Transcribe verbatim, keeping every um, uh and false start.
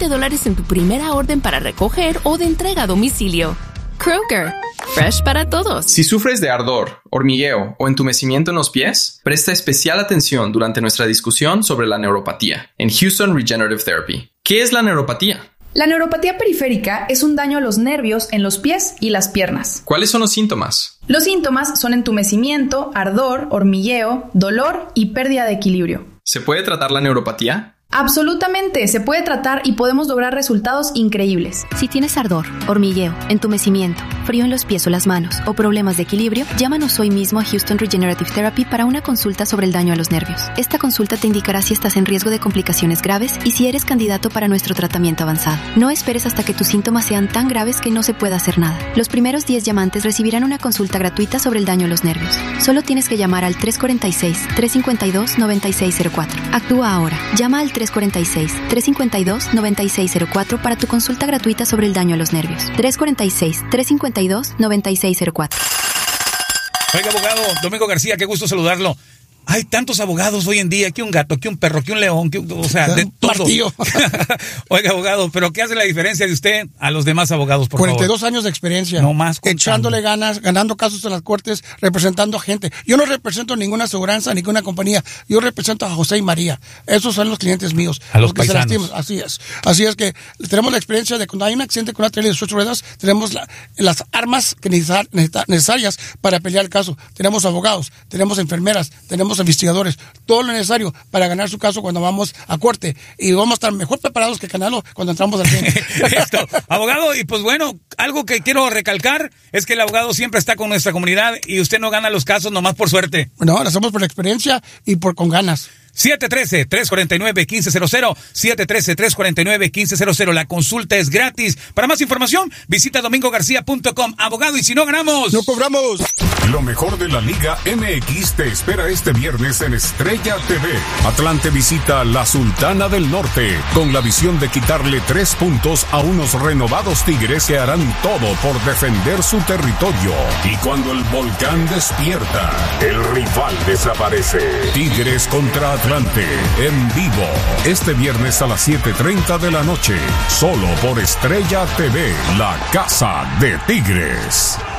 veinte dólares en tu primera orden para recoger o de entrega a domicilio. Kroger, fresh para todos. Si sufres de ardor, hormigueo o entumecimiento en los pies, presta especial atención durante nuestra discusión sobre la neuropatía en Houston Regenerative Therapy. ¿Qué es la neuropatía? La neuropatía periférica es un daño a los nervios en los pies y las piernas. ¿Cuáles son los síntomas? Los síntomas son entumecimiento, ardor, hormigueo, dolor y pérdida de equilibrio. ¿Se puede tratar la neuropatía? Absolutamente, se puede tratar y podemos lograr resultados increíbles. Si tienes ardor, hormigueo, entumecimiento, frío en los pies o las manos o problemas de equilibrio, llámanos hoy mismo a Houston Regenerative Therapy para una consulta sobre el daño a los nervios. Esta consulta te indicará si estás en riesgo de complicaciones graves y si eres candidato para nuestro tratamiento avanzado. No esperes hasta que tus síntomas sean tan graves que no se pueda hacer nada. Los primeros diez llamantes recibirán una consulta gratuita sobre el daño a los nervios. Solo tienes que llamar al tres cuatro seis, tres cinco dos, nueve seis cero cuatro. Actúa ahora. Llama al tres cuatro seis, tres cinco dos, nueve seis cero cuatro para tu consulta gratuita sobre el daño a los nervios. tres cuatro seis, tres cinco dos, nueve seis cero cuatro. Oiga, abogado Domingo García, qué gusto saludarlo. Hay tantos abogados hoy en día, que un gato, que un perro, que un león, que, o sea, de todo. Oiga, abogado, pero ¿qué hace la diferencia de usted a los demás abogados, por cuarenta y dos favor? años de experiencia. No más. Echándole ganas, ganando casos en las cortes, representando a gente. Yo no represento ninguna aseguranza, ninguna compañía. Yo represento a José y María. Esos son los clientes míos. A los, los que paisanos. Se lastiman. Así es. Así es que tenemos la experiencia de cuando hay un accidente con una trailer de ocho ruedas, tenemos la, las armas que necesar, necesarias para pelear el caso. Tenemos abogados, tenemos enfermeras, tenemos investigadores. Todo lo necesario para ganar su caso cuando vamos a corte, y vamos a estar mejor preparados que Canelo cuando entramos al ring. Esto, abogado, y pues bueno, algo que quiero recalcar es que el abogado siempre está con nuestra comunidad y usted no gana los casos nomás por suerte. No, lo hacemos por la experiencia y por con ganas. siete uno tres, tres cuatro nueve, uno cinco cero cero, siete uno tres, tres cuatro nueve, uno cinco cero cero. La consulta es gratis. Para más información, visita domingo garcía punto com. Abogado, y si no ganamos, ¡no cobramos! Lo mejor de la Liga M X te espera este viernes en Estrella T V. Atlante visita la Sultana del Norte, con la visión de quitarle tres puntos a unos renovados Tigres que harán todo por defender su territorio. Y cuando el volcán despierta, el rival desaparece. Tigres contra Atlante, en vivo, este viernes a las siete treinta de la noche, solo por Estrella T V, la casa de Tigres.